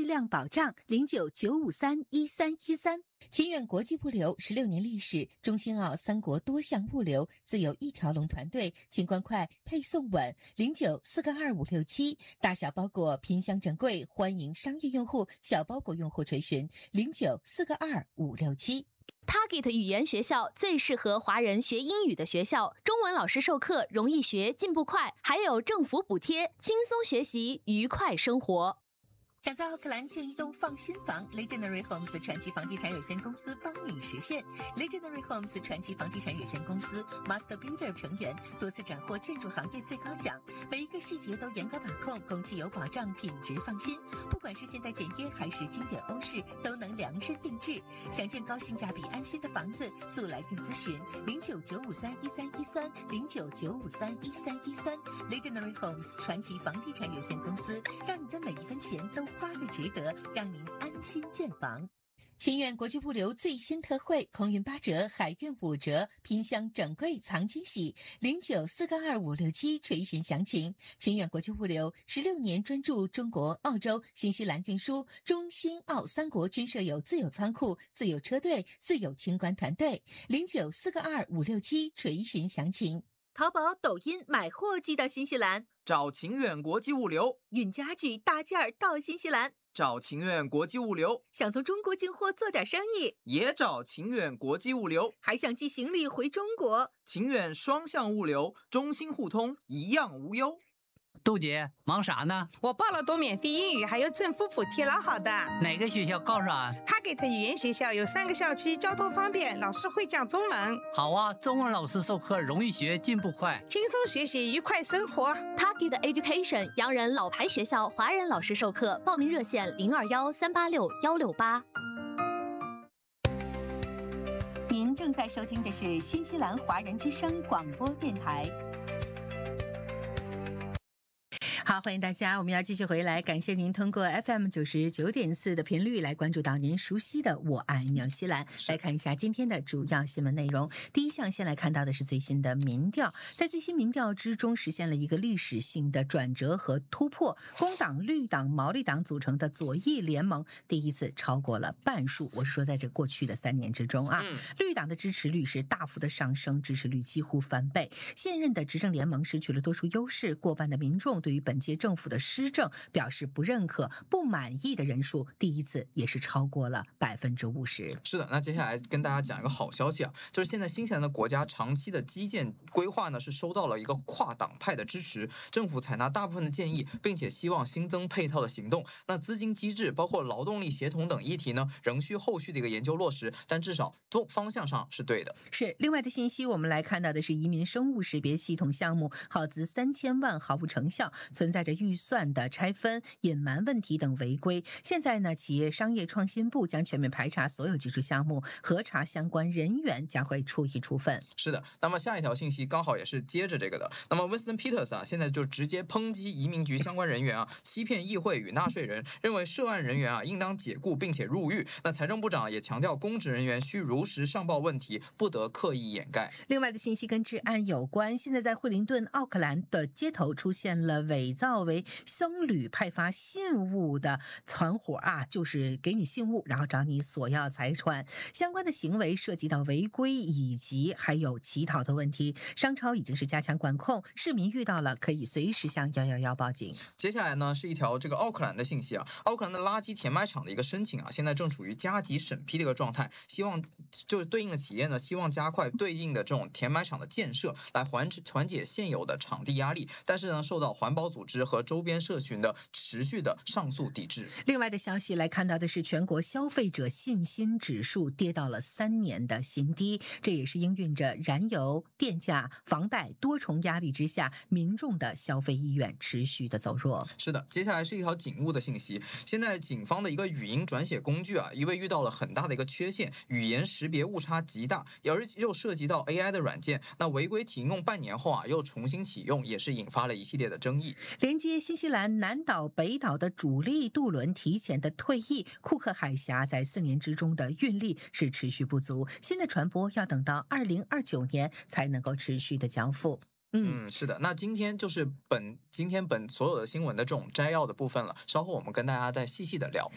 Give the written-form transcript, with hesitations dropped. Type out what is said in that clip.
量保障09-953-1313。清远国际物流16年历史，中兴澳三国多项物流自有一条龙团队，清关快，配送稳。09-422-567，大小包裹品相整柜，欢迎商业用户、小包裹用户垂询09-422-567。 Target 语言学校最适合华人学英语的学校，中文老师授课容易学，进步快，还有政府补贴，轻松学习，愉快生活。 想在奥克兰建一栋放心房 ，Legendary Homes 传奇房地产有限公司帮你实现。Legendary Homes 传奇房地产有限公司 Master Builder 成员，多次斩获建筑行业最高奖，每一个细节都严格把控，工期有保障，品质放心。不管是现代简约还是经典欧式，都能量身定制。想建高性价比安心的房子，速来电咨询09-953-1313 09-953-1313。Legendary Homes 传奇房地产有限公司，让你的每一分钱都花个值得，让您安心建房。清远国际物流最新特惠，空运8折，海运5折，拼箱整柜藏惊喜。09-422-567垂询详情。清远国际物流16年专注中国、澳洲、新西兰运输，中新澳三国均设有自有仓库、自有车队、自有清关团队。09-422-567垂询详情。淘宝、抖音买货寄到新西兰， 找清远国际物流； 运家具大件儿到新西兰， 找清远国际物流； 想从中国进货做点生意， 也找清远国际物流； 还想寄行李回中国， 清远双向物流，中新互通，一样无忧。 杜姐，忙啥呢？ 我报了多免费英语，还有政府补贴，老好的。 哪个学校告诉啊 ？Target 语言学校有3个校区，交通方便，老师会讲中文。 好啊，中文老师授课容易学，进步快， 轻松学习，愉快生活。 Target Education 洋人老牌学校，华人老师授课，报名热线021-386-168。 您正在收听的是新西兰华人之声广播电台。好，欢迎大家，我们要继续回来，感谢您通过 FM 99.4的频率来关注到您熟悉的我爱纽西兰。来看一下今天的主要新闻内容。第一项先来看到的是最新的民调，在最新民调之中实现了一个历史性的转折和突破，工党、绿党、毛利党组成的左翼联盟第一次超过了半数，我是说在这过去的3年之中啊，绿党的支持率是大幅的上升，支持率几乎翻倍，现任的执政联盟失去了多数优势，过半的民众对于本届政府的施政表示不认可，不满意的人数第一次也是超过了50%。 是的，那接下来跟大家讲一个好消息啊，就是现在新西兰的国家长期的基建规划呢是收到了一个跨党派的支持，政府采纳大部分的建议，并且希望新增配套的行动。那资金机制包括劳动力协同等议题呢，仍需后续的一个研究落实，但至少方向上是对的。 是，另外的信息我们来看到的是移民生物识别系统项目耗资3000万毫无成效，存在着预算的拆分、隐瞒问题等违规。现在呢，企业商业创新部将全面排查所有技术项目，核查相关人员，将会处以处分。 是的，那么下一条信息刚好也是接着这个的。那么 Winston Peters 啊，现在就直接抨击移民局相关人员啊，欺骗议会与纳税人，认为涉案人员啊应当解雇并且入狱。那财政部长也强调，公职人员需如实上报问题，不得刻意掩盖。 另外的信息跟治安有关，现在在惠灵顿、奥克兰的街头出现了伪造为僧侣派发信物的团伙啊，就是给你信物，然后找你索要财产。相关的行为涉及到违规以及还有乞讨的问题。商超已经是加强管控，市民遇到了可以随时向111报警。 接下来呢是一条这个奥克兰的信息啊，奥克兰的垃圾填埋场的一个申请啊，现在正处于加急审批的一个状态，希望就是对应的企业呢，希望加快对应的这种填埋场的建设，来缓解现有的场地压力，但是呢，受到环保组织和周边社群的持续的上诉抵制。 另外的消息来看到的是，全国消费者信心指数跌到了3年的新低，这也是应运着燃油、电价、房贷多重压力之下，民众的消费意愿持续的走弱。 是的，接下来是一条警务的信息。现在警方的一个语音转写工具啊，因为遇到了很大的一个缺陷，语言识别误差极大，而又涉及到 AI 的软件，那违规停用半年后啊，又重新启用，也是引发了一系列的争议。 连接新西兰南岛、北岛的主力渡轮提前的退役，库克海峡在4年之中的运力是持续不足，新的船舶要等到2029年才能够持续的交付。 是的，那今天就是今天所有的新闻的这种摘要的部分了，稍后我们跟大家再细细的聊。